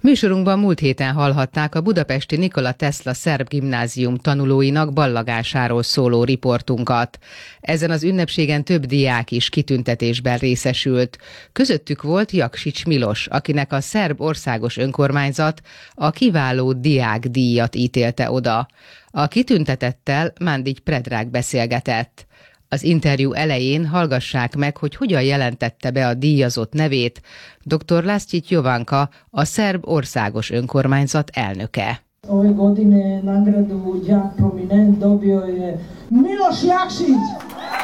Műsorunkban múlt héten hallhatták a budapesti Nikola Tesla szerb gimnázium tanulóinak ballagásáról szóló riportunkat. Ezen az ünnepségen több diák is kitüntetésben részesült. Közöttük volt Jaksics Milos, akinek a szerb országos önkormányzat a kiváló diák díjat ítélte oda. A kitüntetettel Mandić Predrag beszélgetett. Az interjú elején hallgassák meg, hogy hogyan jelentette be a díjazott nevét dr. Lascić Jovanka, a szerb országos önkormányzat elnöke. Ove godine nagradu đak prominent dobio je Miloš Jakšić.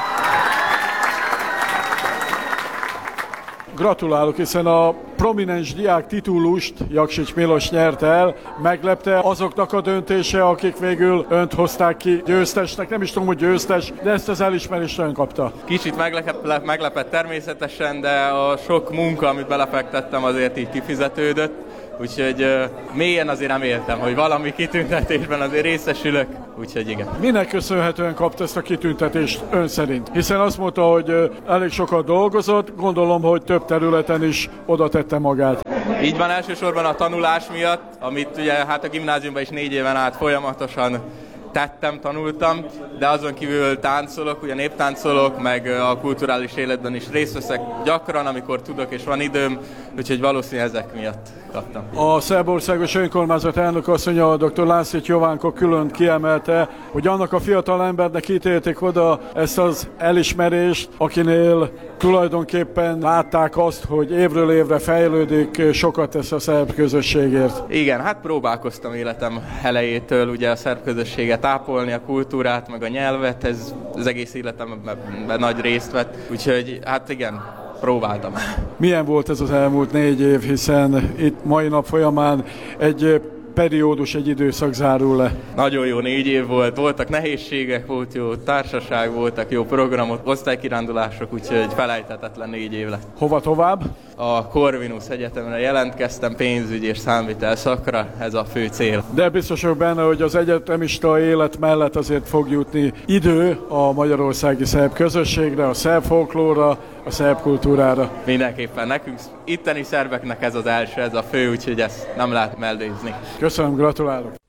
Gratulálok, hiszen a prominens diák titulust Jaksics Milos nyerte el. Meglepte azoknak a döntése, akik végül önt hozták ki győztesnek. Nem is tudom, hogy győztes, de ezt az elismerést ön kapta. Kicsit meglepett természetesen, de a sok munka, amit belefektettem, azért így kifizetődött. Úgyhogy mélyen azért nem éltem, hogy valami kitüntetésben azért részesülök, úgyhogy igen. Minek köszönhetően kapta ezt a kitüntetést ön szerint? Hiszen azt mondta, hogy elég sokat dolgozott, gondolom, hogy több területen is oda tette magát. Így van, elsősorban a tanulás miatt, amit ugye hát a gimnáziumban is 4 éven át folyamatosan tanultam, de azon kívül táncolok, ugye néptáncolok, meg a kulturális életben is részt veszek gyakran, amikor tudok és van időm, úgyhogy valószínűleg ezek miatt kaptam. A szerb országos önkormányzat elnökasszonya, a dr. Lascić Jovanka külön kiemelte, hogy annak a fiatal embernek ítélték oda ezt az elismerést, akinél tulajdonképpen látták azt, hogy évről évre fejlődik, sokat tesz a szerb közösségért. Igen, hát próbálkoztam életem elejétől ugye a szerb közösséget ápolni, a kultúrát, meg a nyelvet, ez az egész életemben nagy részt vett, úgyhogy hát igen, próbáltam. Milyen volt ez az elmúlt 4 év, hiszen itt mai nap folyamán egy periódus, egy időszak zárul le? Nagyon jó 4 év volt, voltak nehézségek, volt jó társaság, voltak jó programok, osztálykirándulások, úgyhogy felejthetetlen 4 év lett. Hova tovább? A Corvinus Egyetemre jelentkeztem, pénzügy és számvitel szakra, ez a fő cél. De biztos vagyok benne, hogy az egyetemista élet mellett azért fog jutni idő a magyarországi szerb közösségre, a szerb folklórra, a szerb kultúrára. Mindenképpen nekünk, itteni szerbeknek ez az első, ez a fő, úgyhogy ezt nem lehet mellőzni. Köszönöm, gratulálok!